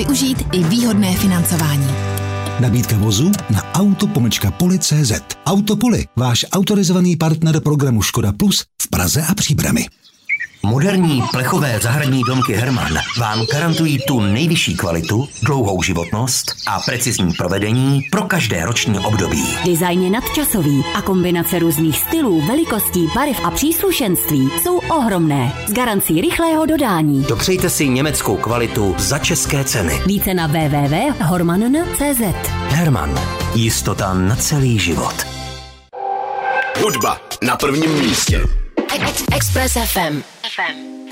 využít i výhodné financování. Nabídka vozu na auto-poli.cz. Autopoli, váš autorizovaný partner programu Škoda Plus v Praze a Příbrami. Moderní plechové zahradní domky Hermann vám garantují tu nejvyšší kvalitu, dlouhou životnost a precizní provedení pro každé roční období. Design je nadčasový a kombinace různých stylů, velikostí, barev a příslušenství jsou ohromné. S garancí rychlého dodání. Dopřejte si německou kvalitu za české ceny. Více na www.hormann.cz. Hermann. Jistota na celý život. Hudba na prvním místě. Express FM.